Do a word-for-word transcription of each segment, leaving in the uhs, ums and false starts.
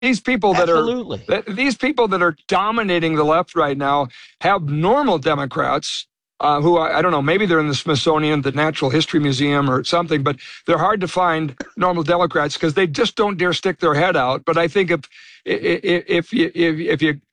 These people that Absolutely. are these people that are dominating the left right now have normal Democrats uh, who I, I don't know, maybe they're in the Smithsonian, the Natural History Museum or something, but they're hard to find normal Democrats because they just don't dare stick their head out. But I think if if if you if, if you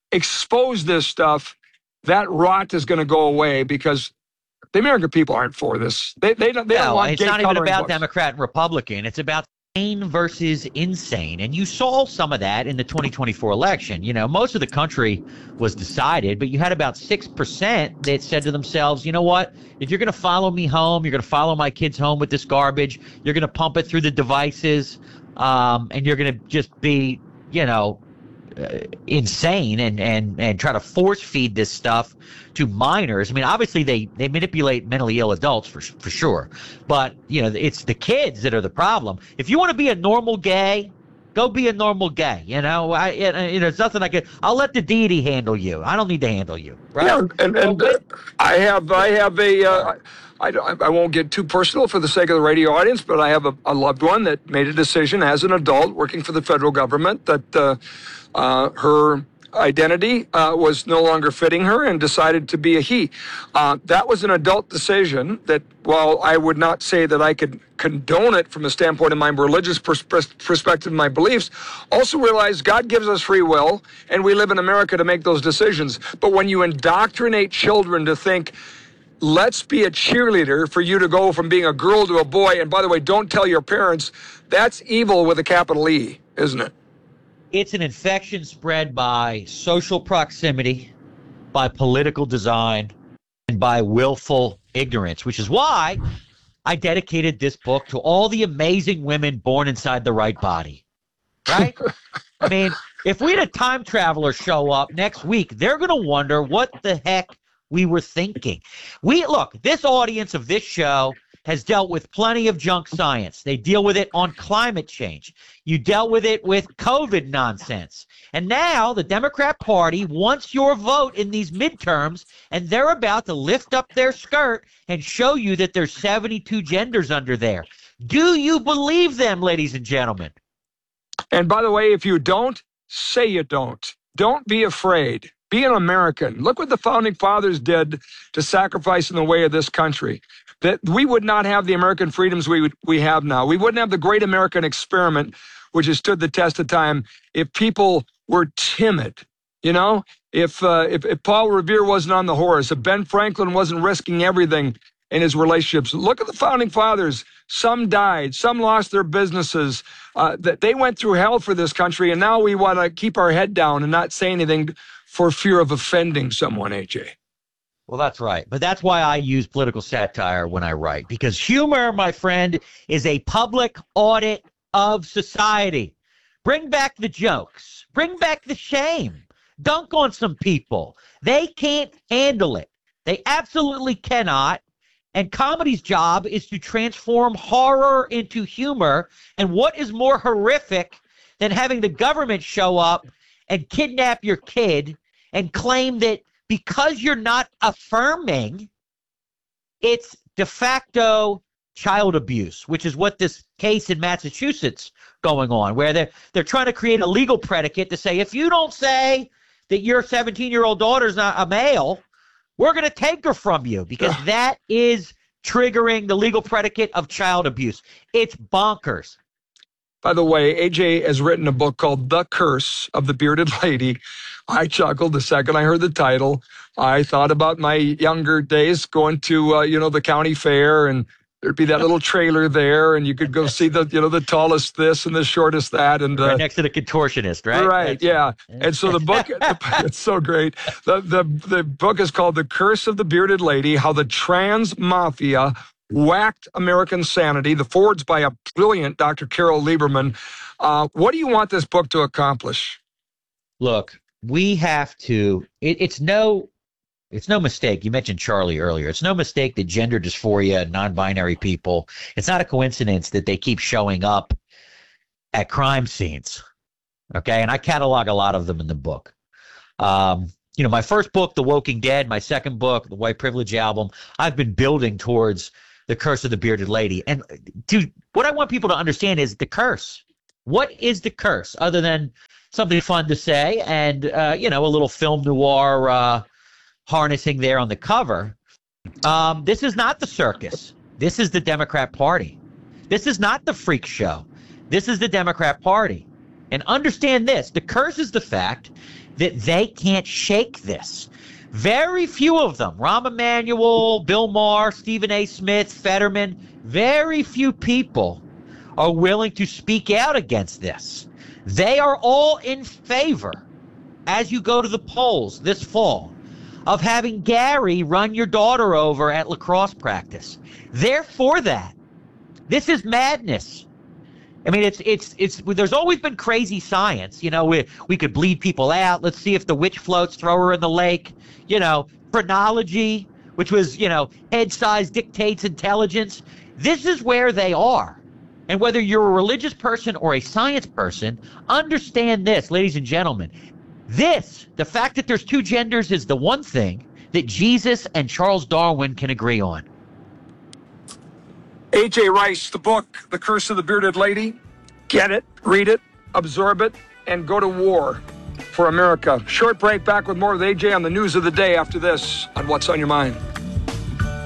expose this stuff, that rot is going to go away because the American people aren't for this. They they don't they no, don't want it's gay not even coloring about books. Democrat and Republican. It's about sane versus insane. And you saw some of that in the twenty twenty-four election. You know, most of the country was decided, but you had about six percent that said to themselves, you know what, if you're going to follow me home, you're going to follow my kids home with this garbage, you're going to pump it through the devices, um, and you're going to just be, you know, uh, insane and, and, and try to force feed this stuff to minors. I mean, obviously they, they manipulate mentally ill adults for for sure, but you know, it's the kids that are the problem. If you want to be a normal gay, go be a normal gay. You know, I you know, there's nothing I can. I'll let the deity handle you. I don't need to handle you. Right? Yeah, and, and Well, uh, I have I have a uh, I, I won't get too personal for the sake of the radio audience, but I have a, a loved one that made a decision as an adult working for the federal government that uh, uh, her identity uh, was no longer fitting her and decided to be a he. Uh, that was an adult decision that, while I would not say that I could condone it from a standpoint of my religious pers- perspective and my beliefs, also realize God gives us free will and we live in America to make those decisions. But when you indoctrinate children to think, let's be a cheerleader for you to go from being a girl to a boy, and by the way, don't tell your parents, that's evil with a capital E, isn't it? It's an infection spread by social proximity, by political design, and by willful ignorance, which is why I dedicated this book to all the amazing women born inside the right body. Right? I mean, if we had a time traveler show up next week, they're going to wonder what the heck we were thinking. We look, this audience of this show has dealt with plenty of junk science. They deal with it on climate change. You dealt with it with COVID nonsense. And now the Democrat Party wants your vote in these midterms, and they're about to lift up their skirt and show you that there's seventy-two genders under there. Do you believe them, ladies and gentlemen? And by the way, if you don't, say you don't. Don't be afraid. Be an American. Look what the Founding Fathers did to sacrifice in the way of this country. That we would not have the American freedoms we would, we have now. We wouldn't have the great American experiment, which has stood the test of time, if people were timid. You know, if, uh, if if Paul Revere wasn't on the horse, if Ben Franklin wasn't risking everything in his relationships. Look at the Founding Fathers. Some died. Some lost their businesses. Uh, that they went through hell for this country, and now we want to keep our head down and not say anything for fear of offending someone, A J. Well, that's right. But that's why I use political satire when I write, because humor, my friend, is a public audit of society. Bring back the jokes. Bring back the shame. Dunk on some people. They can't handle it. They absolutely cannot. And comedy's job is to transform horror into humor. And what is more horrific than having the government show up and kidnap your kid and claim that because you're not affirming, it's de facto child abuse, which is what this case in Massachusetts going on, where they're, they're trying to create a legal predicate to say, if you don't say that your seventeen-year-old daughter's not a male, we're going to take her from you, because that is triggering the legal predicate of child abuse. It's bonkers. By the way, A J has written a book called The Curse of the Bearded Lady. I chuckled the second I heard the title. I thought about my younger days going to, uh, you know, the county fair, and there'd be that little trailer there, and you could go see the, you know, the tallest this and the shortest that. And uh, right next to the contortionist, right? Right, yeah. And so the book, it's so great. The, the, the book is called The Curse of the Bearded Lady, How the Trans Mafia Whacked American Sanity. The forward's by a brilliant Doctor Carol Lieberman. Uh, what do you want this book to accomplish? Look, we have to, it, it's no, it's no mistake. You mentioned Charlie earlier. It's no mistake that gender dysphoria, non-binary people, it's not a coincidence that they keep showing up at crime scenes. Okay. And I catalog a lot of them in the book. Um, you know, my first book, The Woking Dead, my second book, The White Privilege Album, I've been building towards The Curse of the Bearded Lady. And dude, what I want people to understand is the curse. What is the curse, other than something fun to say and, uh, you know, a little film noir uh, harnessing there on the cover? Um, this is not the circus. This is the Democrat Party. This is not the freak show. This is the Democrat Party. And understand this. The curse is the fact that they can't shake this. Very few of them, Rahm Emanuel, Bill Maher, Stephen A. Smith, Fetterman, very few people are willing to speak out against this. They are all in favor, as you go to the polls this fall, of having Gary run your daughter over at lacrosse practice. They're for that. This is madness. I mean, it's it's it's. There's always been crazy science. You know, we we could bleed people out. Let's see if the witch floats. Throw her in the lake. You know, phrenology, which was, you know, head size dictates intelligence. This is where they are. And whether you're a religious person or a science person, understand this, ladies and gentlemen. This, the fact that there's two genders, is the one thing that Jesus and Charles Darwin can agree on. A J Rice, the book, The Curse of the Bearded Lady. Get it, read it, absorb it, and go to war for America. Short break, back with more with A J on the news of the day after this on What's on Your Mind.